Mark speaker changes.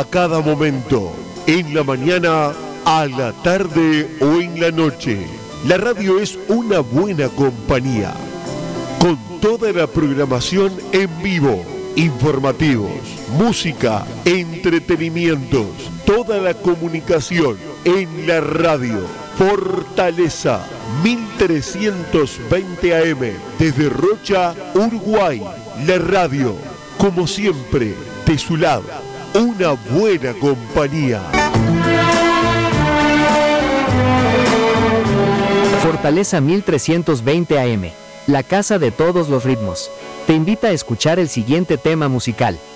Speaker 1: a cada momento, en la mañana, a la tarde o en la noche. La radio es una buena compañía, con toda la programación en vivo, informativos, música, entretenimientos, toda la comunicación en la radio. Fortaleza 1320 AM, desde Rocha, Uruguay. La radio, como siempre, de su lado, una buena compañía.
Speaker 2: Fortaleza 1320 AM, la casa de todos los ritmos. Te invita a escuchar el siguiente tema musical.